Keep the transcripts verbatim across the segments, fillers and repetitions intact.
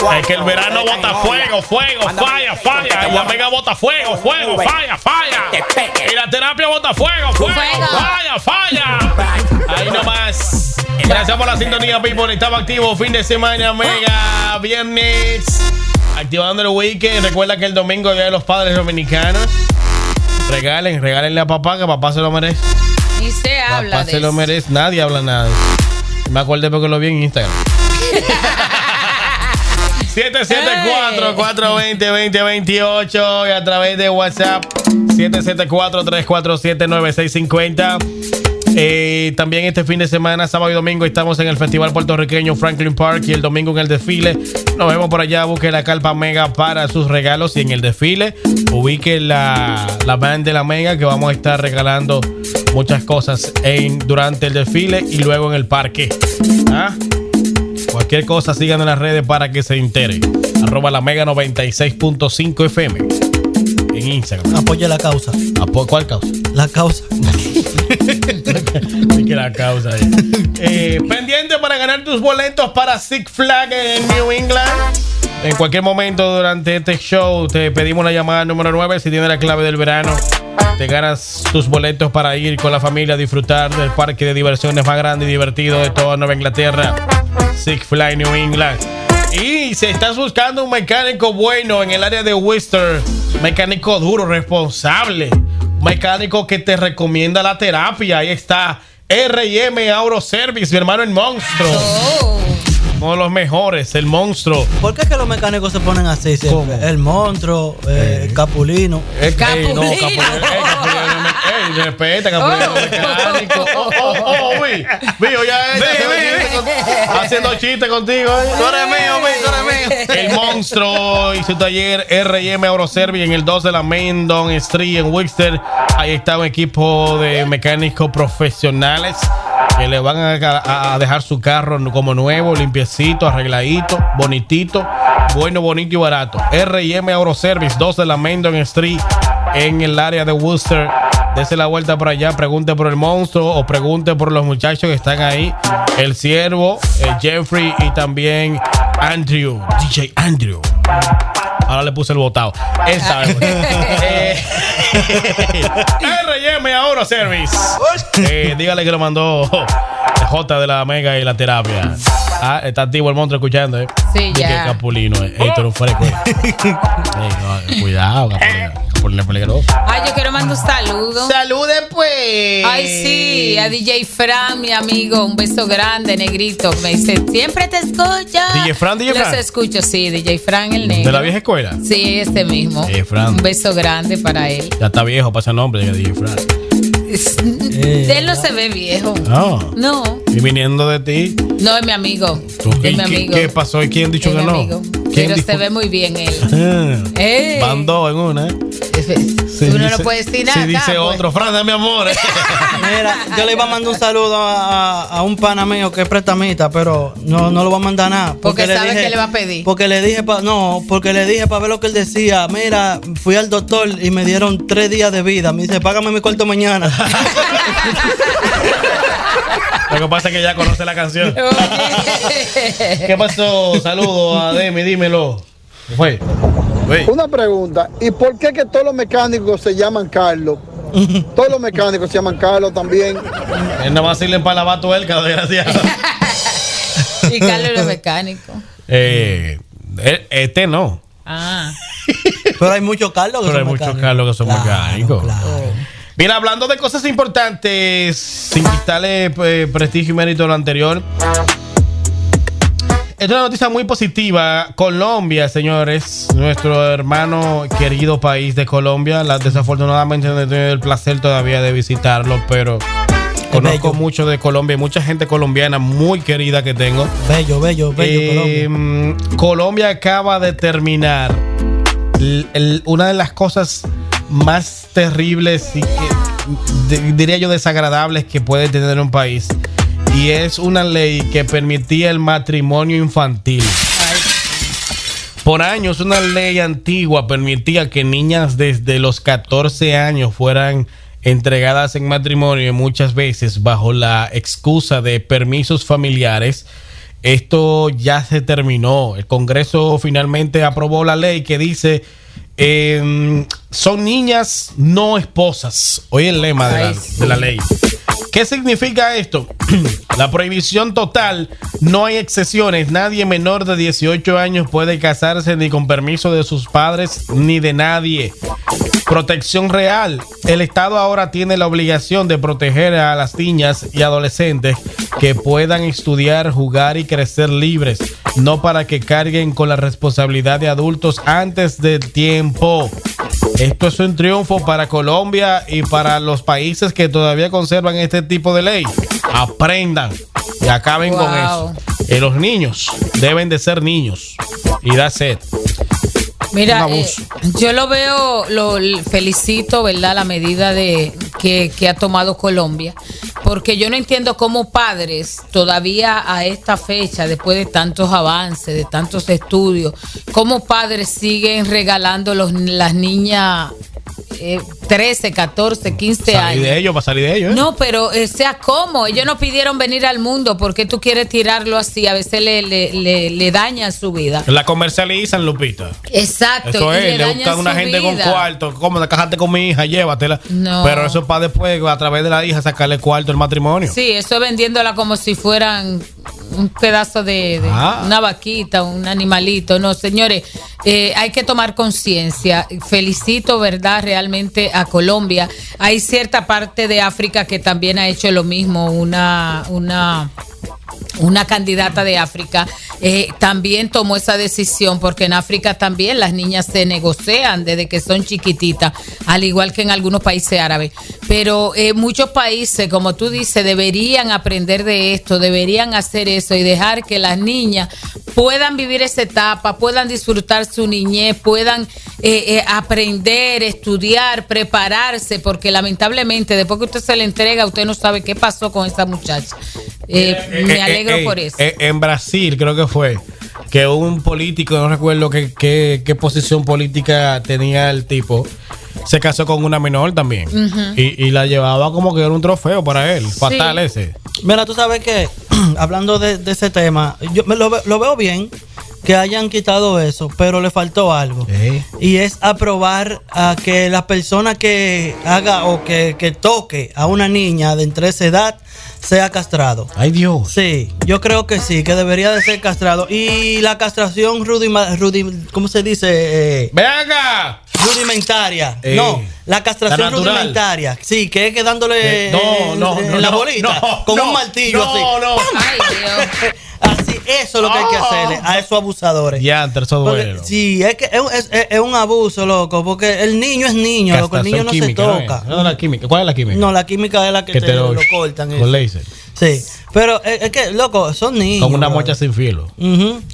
Es que el verano bota fuego, fuego, falla, falla. La Mega bota fuego, fuego, falla, falla. Y la terapia bota fuego, fuego, falla, falla. Ahí nomás. Gracias por la sintonía, people. Estamos activos fin de semana, Mega, viernes. Activando el weekend. Recuerda que el domingo es Día de los Padres Dominicanos. Regalen, regálenle a papá, que papá se lo merece. Y se habla papá de se eso. lo merece. Nadie habla nada. Me acordé porque lo vi en Instagram. siete siete cuatro, cuatro dos cero, dos cero dos ocho y a través de WhatsApp siete siete cuatro, tres cuatro siete, nueve seis cinco cero. Eh, también este fin de semana, sábado y domingo, estamos en el Festival Puertorriqueño Franklin Park y el domingo en el desfile. Nos vemos por allá. Busque la carpa Mega para sus regalos y en el desfile ubique la, la band de la Mega, que vamos a estar regalando muchas cosas en, durante el desfile y luego en el parque. ¿Ah? Cualquier cosa, sigan en las redes para que se entere. Arroba la Mega noventa y seis punto cinco F M en Instagram. Apoya la causa. Apo- ¿Cuál causa? La causa. Sí, que la causa ahí. Eh, pendiente para ganar tus boletos para Six Flags en New England. En cualquier momento durante este show te pedimos la llamada número nueve. Si tienes la clave del verano, te ganas tus boletos para ir con la familia a disfrutar del parque de diversiones más grande y divertido de toda Nueva Inglaterra, Six Flags New England. Y si estás buscando un mecánico bueno en el área de Worcester, mecánico duro, responsable, mecánico que te recomienda la terapia, ahí está R y M Auto Service, mi hermano, el monstruo. Oh. Uno de los mejores, el monstruo. ¿Por qué es que los mecánicos se ponen así siempre? ¿Cómo? El monstruo, eh, el capulino. Eh, Capulino. ey, no, Capulino, ey, Capulino, me- ey, respeta, Capulino, Oh. mecánico. Oh, oh, oh, vi, vi, ya ella haciendo chiste con- haciendo chiste contigo. eh. Tú eres mío, mi, tú eres mío. El monstruo y su taller R y M Auto Service en el dos de la Mendon Street en Worcester. Ahí está un equipo de mecánicos profesionales que le van a, a- a dejar su carro como nuevo, limpiecito, arregladito, bonitito, bueno, bonito y barato. R y M Auto Service, dos de la Mendon Street en el área de Worcester. Dese la vuelta por allá, pregunte por el monstruo o pregunte por los muchachos que están ahí. El Ciervo, el Jeffrey y también Andrew, D J Andrew. Ahora le puse el botado. Él sabe. eh, R y M Auto Service. Eh, dígale que lo mandó J de la Mega y la terapia. Ah, está activo el monstruo escuchando, eh. Sí, Y ya. que Capulino, eh. Ey, tú eres un fresco. eh. Ey, no, cuidado, Capulino. Capulino es peligroso. Ay, yo quiero mandar un saludo. Salude, pues. Ay, sí, a D J Fran, mi amigo, un beso grande, negrito. Me dice, siempre te escucho. D J Fran, D J Los Fran. escucho, sí, D J Fran, el negro. ¿De la vieja escuela? Sí, este mismo. Eh, Fran. Un beso grande para él. Ya está viejo para ese nombre, de D J Fran. Él no se ve viejo. No. No, Y viniendo de ti, no es mi amigo. ¿tú Es qué, mi qué- amigo. qué pasó? ¿Y quién dicho Es que mi no? amigo. ¿Quién Pero dijo? se ve muy bien él. Ah, Eh. Van dos en una, ¿eh? Si Uno dice- no puede decir nada. Si dice pues. otro, Fran, de mi amor. Mira, yo le iba a mandar un saludo a, a- a un pana mío que es prestamista, pero no, no lo va a mandar nada. Porque sabe que le va a pedir. Porque le dije, pa, no, porque le dije para ver lo que él decía. Mira, fui al doctor y me dieron tres días de vida. Me dice, págame mi cuarto mañana. Lo que pasa es que ya conoce la canción. ¿Qué pasó? Saludos a Demi, dímelo. ¿Qué fue? Wey. Una pregunta, ¿y por qué que todos los mecánicos se llaman Carlos? Todos los mecánicos se llaman Carlos también. Él nada más sirven para lavar tuerca, desgraciado. Y Carlos es mecánico. Eh, eh, este no. Ah. Pero hay muchos Carlos que Pero hay son muchos mecánicos. Carlos que son Claro, mecánicos. claro. Mira, hablando de cosas importantes, sin quitarle eh, prestigio y mérito a lo anterior. Es una noticia muy positiva. Colombia, señores, nuestro hermano querido país de Colombia. La, desafortunadamente no he tenido el placer todavía de visitarlo, pero conozco bello. mucho de Colombia, mucha gente colombiana muy querida que tengo. Bello, bello, bello, Eh, Colombia. Colombia acaba de terminar el- el- una de las cosas más terribles y que de- diría yo desagradables que puede tener un país, y es una ley que permitía el matrimonio infantil. Por años una ley antigua permitía que niñas desde los catorce años fueran entregadas en matrimonio, muchas veces bajo la excusa de permisos familiares. esto ya se terminó. El Congreso finalmente aprobó la ley que dice eh, son niñas no esposas. Oye el lema de la, de la ley. ¿Qué significa esto? La prohibición total, no hay excepciones. Nadie menor de dieciocho años puede casarse ni con permiso de sus padres ni de nadie. Protección real. El Estado ahora tiene la obligación de proteger a las niñas y adolescentes que puedan estudiar, jugar y crecer libres, no para que carguen con la responsabilidad de adultos antes del tiempo. Esto es un triunfo para Colombia y para los países que todavía conservan este tipo de ley. Aprendan y acaben Wow. con eso. Eh, los niños deben de ser niños y that's it. Mira, Un eh, abuso. yo lo veo, lo felicito, ¿verdad? La medida de que, que ha tomado Colombia, porque yo no entiendo cómo padres todavía a esta fecha, después de tantos avances, de tantos estudios, cómo padres siguen regalando los, las niñas eh, trece, catorce, quince Salir años. de ellos, para salir de ellos. ¿eh? No, pero eh, sea como, ellos no pidieron venir al mundo, ¿por qué tú quieres tirarlo así? A veces le, le, le, le dañan su vida. La comercializan, Lupita. Exacto. Eso y es, le dañan buscan una su gente con vida. cuarto. ¿Cómo? Casarte con mi hija, llévatela. No. Pero eso es para después, a través de la hija, sacarle cuarto al matrimonio. Sí, eso es vendiéndola como si fueran un pedazo de, de Ah. una vaquita, un animalito. No, señores, eh, hay que tomar conciencia. Felicito, ¿verdad? Realmente a Colombia. Hay cierta parte de África que también ha hecho lo mismo. Una, una, una candidata de África eh, también tomó esa decisión, porque en África también las niñas se negocian desde que son chiquititas, al igual que en algunos países árabes. Pero eh, muchos países, como tú dices, deberían aprender de esto, deberían hacer eso y dejar que las niñas puedan vivir esa etapa, puedan disfrutar su niñez, puedan eh, eh, aprender, estudiar, prepararse, porque lamentablemente después que usted se le entrega, usted no sabe qué pasó con esa muchacha. Eh, Eh, me eh, alegro eh, por eso. eh, en Brasil creo que fue que un político, no recuerdo qué, qué, qué posición política tenía el tipo, se casó con una menor también. Ujú. y, y la llevaba como que era un trofeo para él. Fatal ese. Mira, tú sabes que, hablando de, de ese tema, yo me lo, ve- lo veo bien que hayan quitado eso, pero le faltó algo. ¿Eh? Y es aprobar a que la persona que haga o que, que toque a una niña de entre esa edad sea castrado. Ay, Dios. Sí, yo creo que sí, que debería de ser castrado. Y la castración rudima, rudi- ¿cómo se dice? Eh, ¡Ven acá! rudimentaria. Eh, no, la castración la natural. rudimentaria. Sí, que es que dándole Eh, no, no, en no, la no, bolita no, con no, un martillo no, así. no. Ay, Dios. Así, eso es lo que hay que Oh. hacerle a esos abusadores. Diantre, eso Porque, duele. sí, es que es, es- es- es un abuso, loco, porque el niño es niño, loco, el niño no Castración se química, toca. ¿no es? No, la química. ¿Cuál es la química? No, la química es la que, que te, te lo, lo, cortan. con eso. láser. Sí, pero es, es que, loco, son niños. Con una brother. mocha sin filo. Ujú.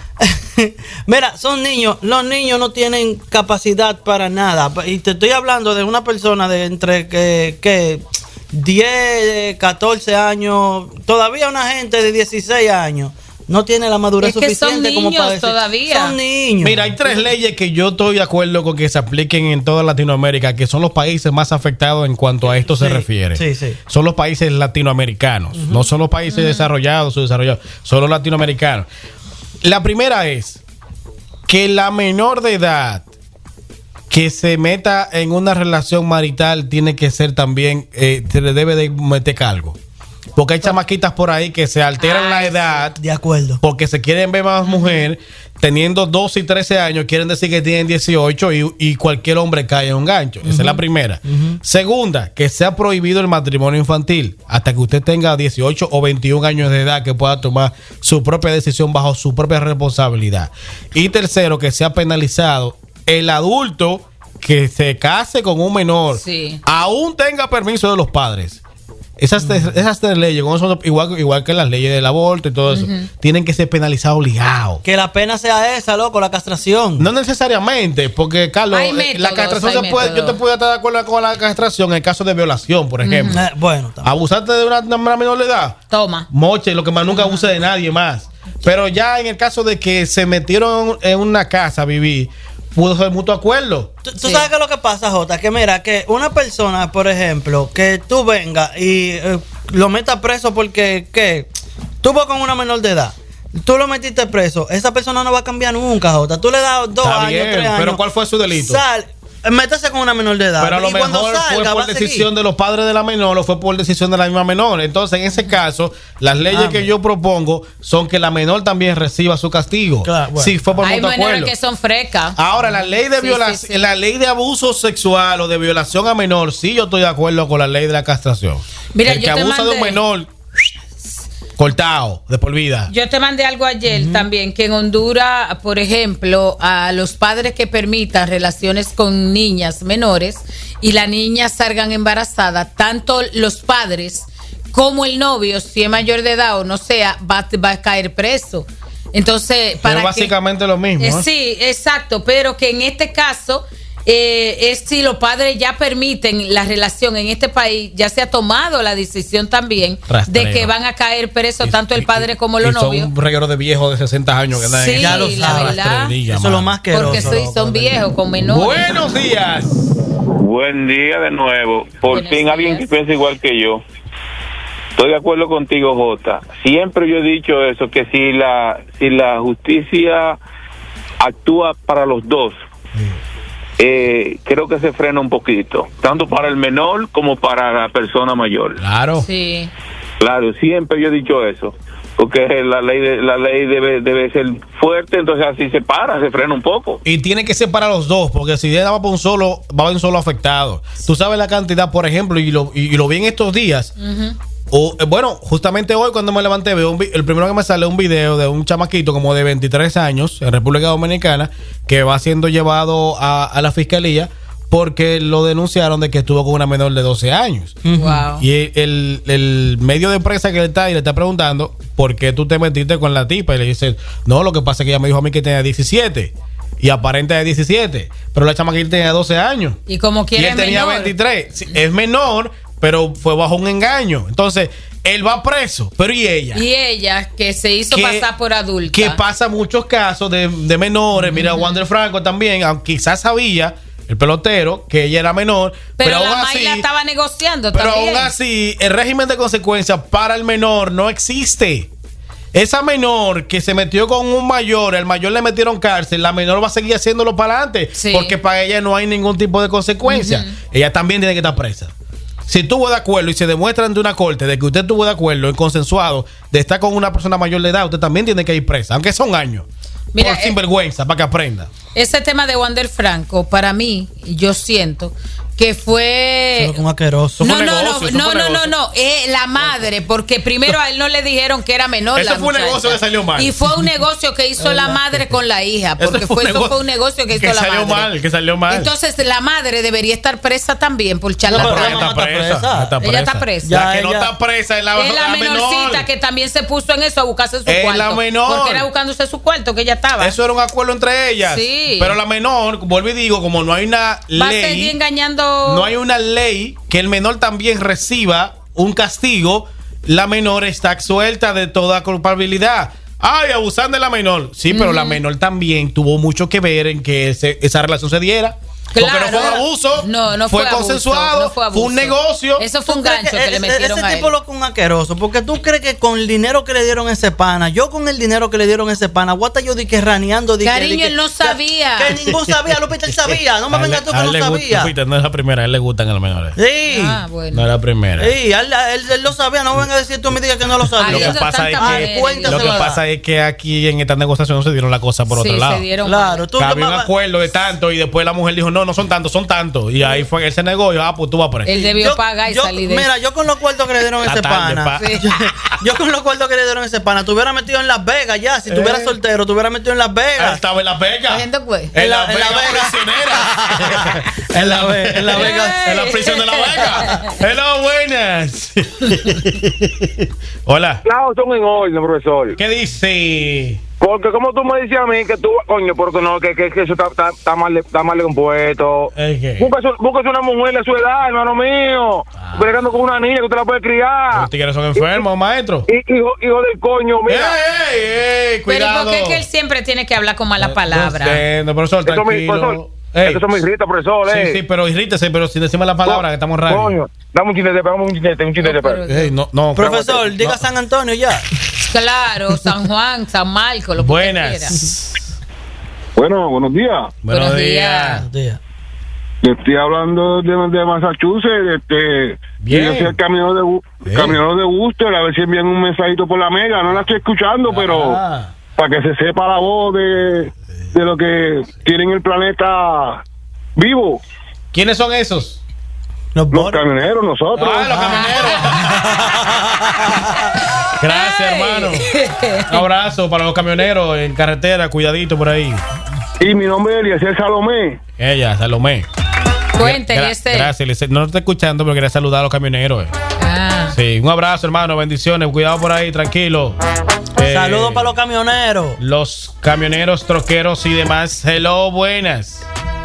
Mira, son niños, los niños no tienen capacidad para nada. Y te estoy hablando de una persona de entre que, que diez, catorce años, todavía una gente de dieciséis años no tiene la madurez Es que son suficiente como niños para decir, todavía. Son niños. Mira, hay tres leyes que yo estoy de acuerdo con que se apliquen en toda Latinoamérica, que son los países más afectados en cuanto a esto se Sí, refiere. sí, sí. Son los países latinoamericanos, no son los países desarrollados o desarrollados, son los latinoamericanos. La primera es que la menor de edad que se meta en una relación marital tiene que ser también, eh, se le debe de meter cargo. Porque hay chamaquitas por ahí que se alteran la edad De acuerdo. porque se quieren ver más mujer, teniendo doce y trece años, quieren decir que tienen dieciocho y, y cualquier hombre cae en un gancho. Esa es la primera. Segunda, que sea prohibido el matrimonio infantil hasta que usted tenga dieciocho o veintiún años de edad, que pueda tomar su propia decisión bajo su propia responsabilidad. Y tercero, que sea penalizado el adulto que se case con un menor, Sí. aún tenga permiso de los padres. Esas, tres- esas tres leyes, como son igual, igual que las leyes del aborto y todo eso, tienen que ser penalizados obligados. Que la pena sea esa, loco, la castración. No necesariamente, porque Carlos, Hay eh, métodos, la castración hay se puede, yo métodos. te puedo estar de acuerdo con la castración en el caso de violación, por ejemplo. Eh, bueno, también. Abusarte de una, una menor de edad, Toma. moche, lo que más nunca abuse de nadie más. Pero ya en el caso de que se metieron en una casa a vivir, pudo ser mutuo acuerdo. ¿Tú, tú Sí. sabes qué es lo que pasa, Jota? Que mira, que una persona, por ejemplo, que tú vengas y eh, lo metas preso porque que tuvo con una menor de edad. tú lo metiste preso, esa persona no va a cambiar nunca, Jota. Tú le das dos Está años, bien, tres años. pero ¿cuál fue su delito? Sal, métase con una menor de edad. Pero a lo y cuando mejor salga, fue va por a seguir. decisión de los padres de la menor o fue por decisión de la misma menor. Entonces, en ese caso, las leyes Ah, que bueno. yo propongo son que la menor también reciba su castigo. Claro, bueno. Sí, fue por Hay mutuo menores acuerdo. que son frecas. Ahora, la ley de Sí, violación, sí, sí. la ley de abuso sexual o de violación a menor, sí yo estoy de acuerdo con la ley de la castración. Mira, el yo que te abusa de un mandé- menor, cortado, de por vida. Yo te mandé algo ayer uh-huh. también, que en Honduras, por ejemplo, a los padres que permitan relaciones con niñas menores y la niña salgan embarazada, tanto los padres como el novio, si es mayor de edad o no sea, va, va a caer preso. Entonces, para es básicamente que, lo mismo. eh, ¿eh? Sí, exacto, pero que en este caso eh, es si los padres ya permiten la relación en este país, ya se ha tomado la decisión también Rastrero. de que van a caer presos Y- tanto el padre y- como y los son novios. un reguero de viejos de sesenta años que andan Sí, en Ya lo la sabes, verdad, rastrería, Eso es lo mano. más que porque soy, son viejos con menores. Buenos días. Buen día de nuevo. Por Buenos fin alguien días. que piensa igual que yo. Estoy de acuerdo contigo, Jota. Siempre yo he dicho eso, que si la si la justicia actúa para los dos, eh, creo que se frena un poquito, tanto para el menor como para la persona mayor. Claro. Sí. Claro, siempre yo he dicho eso, porque la ley de, la ley debe debe ser fuerte, entonces así se para, se frena un poco. Y tiene que ser para los dos, porque si ella va para un solo, va a haber un solo afectado. Tú sabes la cantidad, por ejemplo, y lo, y, y lo vi en estos días. Uh-huh. O, eh, bueno, justamente hoy cuando me levanté, veo un vi- el primero que me sale un video de un chamaquito como de veintitrés años en República Dominicana que va siendo llevado a, a la fiscalía porque lo denunciaron de que estuvo con una menor de doce años. Wow. Y el, el, el medio de prensa que él está y le está preguntando por qué tú te metiste con la tipa y le dice, no, lo que pasa es que ella me dijo a mí que tenía diecisiete y aparenta de diecisiete, pero la chamaquita tenía doce años Y como y quiere él tenía menor. veintitrés. Sí, es menor, pero fue bajo un engaño. Entonces, él va preso, pero ¿y ella? Y ella, que se hizo Que- pasar por adulta. Que pasa muchos casos de, de menores. Mira, Wander Franco también, aunque quizás sabía, el pelotero, que ella era menor, pero, pero, la aún May así, la estaba negociando pero también. aún así, el régimen de consecuencias para el menor no existe. Esa menor que se metió con un mayor, el mayor le metieron cárcel, la menor va a seguir haciéndolo para adelante, Sí. porque para ella no hay ningún tipo de consecuencia. Ujú. Ella también tiene que estar presa. Si estuvo de acuerdo y se demuestra ante una corte de que usted estuvo de acuerdo y consensuado de estar con una persona mayor de edad, usted también tiene que ir presa, aunque sea un año. Mira, por eh, sinvergüenza, para que aprenda. Ese tema de Wander Franco, para mí, yo siento que fue... Eso es un asqueroso. Eso No, fue no, negocio, no, eso no, fue no, no, negocio. no, eh, la madre, porque primero a él no le dijeron que era menor. Eso la fue un muchacha. negocio que salió mal. Y fue un negocio que hizo la madre con la hija, Eso porque fue un fue, eso negocio fue un negocio que hizo que la salió madre. mal, que salió mal. Entonces la madre debería estar presa también por No, Pero pero charlatán. ella la está mamá presa. está presa. Está presa. Ella está presa. La Ya, que no ella- está presa es la, Es la, la menorcita menor. que también se puso en eso a buscarse su Es cuarto. la menor. Porque era buscándose su cuarto que ella estaba. Eso era un acuerdo entre ellas. Sí. Pero la menor, vuelvo y digo, como no hay una Va a seguir ley, engañando. no hay una ley que el menor también reciba un castigo, la menor está suelta de toda culpabilidad. Ay, abusan de la menor. Sí, pero la menor también tuvo mucho que ver en que ese- esa relación se diera. Claro. Porque no fue un abuso. No, no fue, fue abuso, consensuado. no fue abuso. un negocio. Eso fue un ¿Tú crees gancho que, le ese- metieron ese a él. tipo lo que un asqueroso, porque tú crees que con el dinero que le dieron a ese pana, yo con el dinero que le dieron a ese pana, guata yo di que raneando, di que- Cariño, di que- él no que- sabía. Que, ningún sabía, Lupita él sabía, no me A él vengas le- tú que a él no le gusta- sabía. Lupita, no es la primera, a él le gustan a los menores. Sí. Ah, bueno. No es la primera. Sí, él, él, él lo sabía, no venga a decir tú me digas que no lo Ay, Lo sabía. que eso pasa es tanta que, manera, cuenta lo se que la pasa da. es que aquí en esta negociación no se dieron la cosa por Sí, otro lado. se dieron Claro, mal. tú Que había un mamá- acuerdo de tanto y después la mujer dijo, no, no son tantos, son tantos. Y ahí fue que él se negó y dijo, ah, pues tú vas preso. Él debió yo- pagar y yo- salir de Mira, eso. yo con los cuartos que le dieron a ese Está tarde, pana. pa. yo, yo con los cuartos que le dieron a ese pana, te hubiera metido en Las Vegas ya. Si tuviera Eh. soltero, te hubiera metido en Las Él Vegas. estaba en Las Vegas. Cogiendo pues. En En la la- en la Vega Vega. prisionera. En la Vega. En la Vega. En la prisión de La Vega. Hello, buenas. Hola. Claro, son en orden, profesor. ¿Qué dice? Porque como tú me dices a mí que tú, coño, porque no, que, que, que eso está, está, está mal, está mal compuesto. ¿El qué? Búscase, búscase una mujer de su edad, hermano mío. Ah. Bregando con una niña que usted la puede criar. Los tigres son enfermos, maestro. Y, hijo, hijo del coño, ¡Ey, mira. ey, ey! Pero Cuidado. ¿por qué es que él siempre tiene que hablar con malas No palabras? entiendo, profesor, Eso me, tranquilo. profesor, Ey. eso me irrita, profesor. Sí, eh. sí, pero irrítese, pero si decimos la palabra, que estamos radio. Coño, dame un chinete, dame un chinete, un chinete. No, pero- Ey, no, no. Profesor, diga San Antonio ya. Claro, San Juan, San Marcos, lo que Buenas. Bueno, buenos días. Buenos Buenos días. Buenos días. Le estoy hablando de, de Massachusetts. Este, Bien. Yo soy el camionero de, Bu- Bien. camionero de Worcester. A ver si envían un mensajito por la mega. No la estoy escuchando, pero Ah. para que se sepa la voz de, de lo que tienen el planeta vivo. ¿Quiénes son esos? Los Los bonos. camioneros, nosotros. Ah, los camioneros. Gracias, Ay. hermano. Un abrazo para los camioneros en carretera, cuidadito por ahí. Y mi nombre es Eliezer Salomé. Ella, Salomé. Cuéntale, Gra- este. Gracias, Eliezer. No lo estoy escuchando, pero quería saludar a los camioneros. eh. Ah. Sí, un abrazo, hermano. Bendiciones. Cuidado por ahí, tranquilo. Eh, Saludos para los camioneros. Los camioneros, troqueros y demás. Hello, buenas.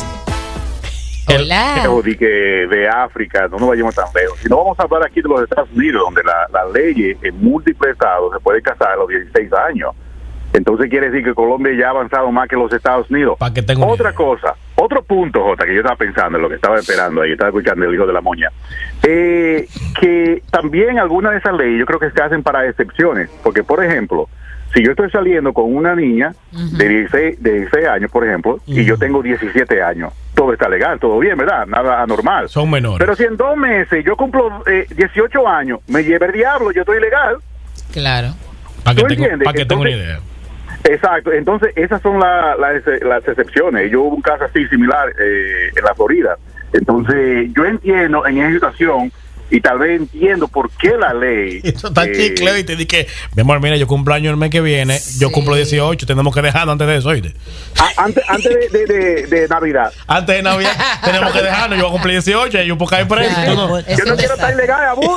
Hola. de, que de África, no nos vayamos tan lejos. Si no, vamos a hablar aquí de los Estados Unidos, donde la, la ley en múltiples estados se puede casar a los dieciséis años. Entonces quiere decir que Colombia ya ha avanzado más que los Estados Unidos. Pa' que tenga una Otra idea. cosa, otro punto, Jota, que yo estaba pensando en lo que estaba esperando ahí, estaba escuchando el hijo de la moña, eh, que también algunas de esas leyes yo creo que se hacen para excepciones, porque por ejemplo, si yo estoy saliendo con una niña Ujú. de dieciséis, de dieciséis años, por ejemplo, y yo tengo diecisiete años, todo está legal, todo bien, ¿verdad? Nada anormal. Son menores. Pero si en dos meses yo cumplo eh, dieciocho años, me lleve el diablo, yo estoy ilegal. Claro. Para que, ¿Tú tengo, entiendes? pa' que tenga una Entonces- idea. Exacto, entonces esas son la- la ex- las excepciones. Yo hubo un caso así similar eh, en la Florida. Entonces yo entiendo en esa situación y tal vez entiendo por qué la ley... Eso está eh, chicle y te dije, mi amor, mira, yo cumplo año el mes que viene, yo Sí. cumplo dieciocho, tenemos que dejarlo antes de eso, ¿oíste? a- antes antes de, de, de- de Navidad. Antes de Navidad tenemos que dejarlo, yo voy a cumplir dieciocho y yo puedo caer preso. Claro. ¿Tú no? Es Yo no un quiero estar desastre. ilegal, abur.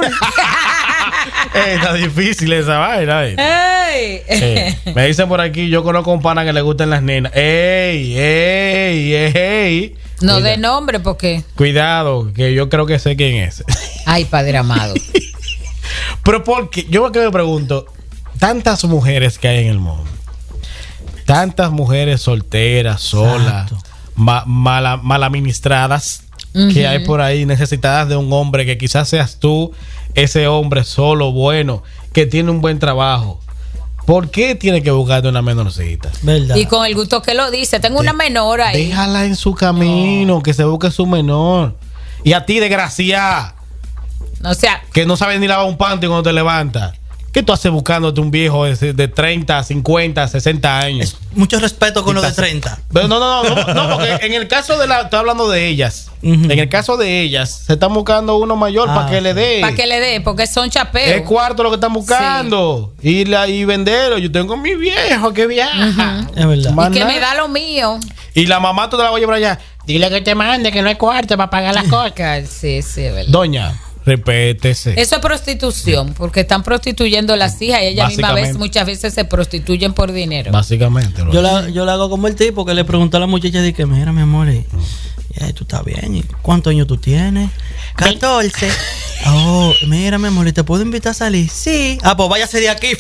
Eh, está difícil esa vaina. eh. ¡Ey! Eh, me dicen por aquí, yo conozco un pana que le gustan las nenas. ¡Ey, ey, ey! No Cuida- de nombre porque. Cuidado, que yo creo que sé quién es. Ay, padre amado. Pero porque yo me pregunto, tantas mujeres que hay en el mundo, tantas mujeres solteras, solas, Exacto. ma- mal, mal administradas, Ujú. que hay por ahí necesitadas de un hombre, que quizás seas tú ese hombre solo, bueno, que tiene un buen trabajo. ¿Por qué tiene que buscarte una menorcita? ¿Verdad? Y con el gusto que lo dice. Tengo una menor ahí. Déjala en su camino, que se busque su menor. Y a ti, desgraciada, O sea, que no sabes ni lavar un panty cuando te levantas. ¿Qué tú haces buscándote un viejo de, de treinta, cincuenta, sesenta años? Es mucho respeto con los de treinta. Pero no, no, no, no, no, porque en el caso de la, estoy hablando de ellas. Ujú. En el caso de ellas, se están buscando uno mayor Ah, para que le dé. para que le dé, porque son Es chapeos. cuarto lo que están buscando. Y, la, y venderlo. Yo tengo mi viejo que viaja. Es verdad. Más Y que nada. me da lo mío. Y la mamá tú te la voy a llevar allá. Dile que te mande, que no hay cuarto para pagar las cosas. Sí, sí, es verdad. Doña, repétese. Eso es prostitución, porque están prostituyendo a las hijas y ellas mismas Básicamente. vez, muchas veces se prostituyen por dinero. Básicamente. bro. Yo la, yo la hago como el tipo que le preguntó a la muchacha de que, mira, mi amor, y, y, tú estás bien. ¿Y cuántos años tú tienes? catorce. Oh, mira, mi amor, ¿y te puedo invitar a salir? Sí. Ah, pues váyase de aquí.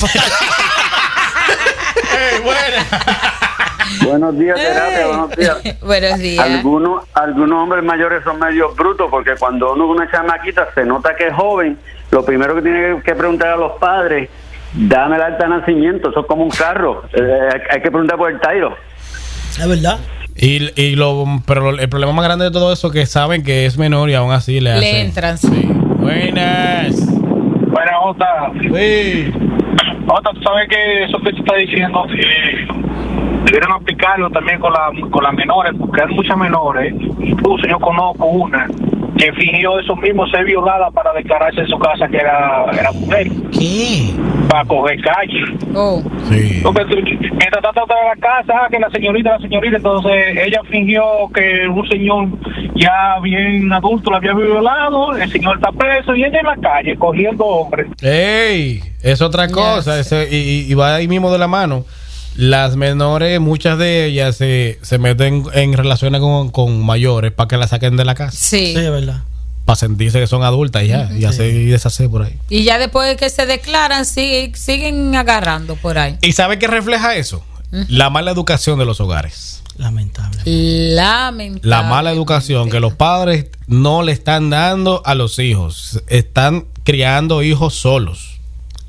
Ey, buena. Buenos días, terapia, buenos días. Buenos días. Algunos, algunos hombres mayores son medio brutos porque cuando uno es una chamaquita se nota que es joven, lo primero que tiene que preguntar a los padres, dame el alta de nacimiento, eso es como un carro, eh, hay, hay que preguntar por el tairo. Es verdad. Y, y lo, pero el problema más grande de todo eso es que saben que es menor y aún así le hacen. Le entran, sí. Sí. Buenas. Bueno, Jota, Sí. Jota, tú sabes que eso que tú estás diciendo, eh, debieron aplicarlo también con, la, con las menores, porque hay muchas menores. Incluso yo conozco una que fingió eso mismo, ser violada para declararse en su casa que era, era mujer, ¿Qué? para coger calle. Oh. Sí. Porque tú- mientras tanto estaba en la casa, ah, que la señorita, la señorita, entonces ella fingió que un señor ya bien adulto la había violado, el señor está preso y ella en la calle cogiendo hombres. Ey, es otra cosa. ese- y, y- y va ahí mismo de la mano. Las menores, muchas de ellas se, se meten en relaciones con, con mayores para que la saquen de la casa. Sí. Sí, es verdad. Para sentirse que son adultas y ya. Y hacer y deshacer por ahí. Y ya después de que se declaran, sigue- siguen agarrando por ahí. ¿Y sabe qué refleja eso? La mala educación de los hogares. Lamentable. Lamentable. La mala educación que los padres no le están dando a los hijos. Están criando hijos solos.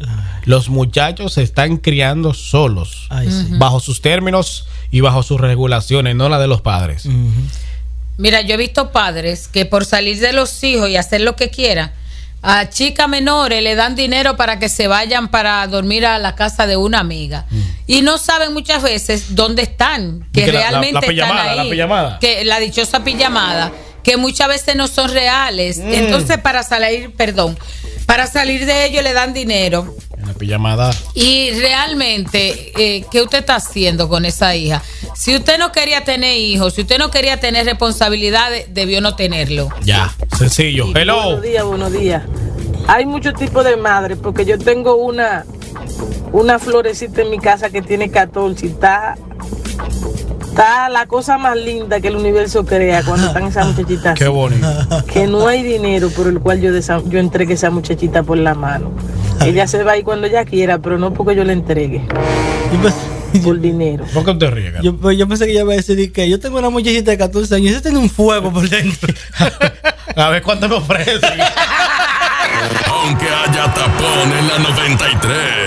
los muchachos se están criando solos, Ay, sí. bajo sus términos y bajo sus regulaciones, no la de los padres. Uh-huh. Mira, yo he visto padres que por salir de los hijos y hacer lo que quieran, a chicas menores le dan dinero para que se vayan para dormir a la casa de una amiga. Mm. Y no saben muchas veces dónde están, que, que realmente la, la, la pijamada, están ahí. La pijamada. Que la dichosa pijamada, que muchas veces no son reales. Mm. Entonces, para salir, perdón, para salir de ellos le dan dinero. La pijamada. Y realmente, eh, ¿qué usted está haciendo con esa hija? Si usted no quería tener hijos, si usted no quería tener responsabilidades, debió no tenerlo. Ya, sencillo. Hello. Buenos días, buenos días. Hay muchos tipos de madres, porque yo tengo una una florecita en mi casa que tiene catorce y está, está la cosa más linda que el universo crea cuando están esas muchachitas. Qué bonito. Que no hay dinero por el cual yo, desa, yo entregue esa muchachita por la mano. Ella se va a ir cuando ella quiera, pero no porque yo le entregue. Por dinero. ¿Por qué te ríes? Yo, yo pensé que ella iba a decir que yo tengo una muchachita de catorce años y ella tiene un fuego por dentro. A ver cuánto me ofrece. Aunque haya tapón en la noventa y tres,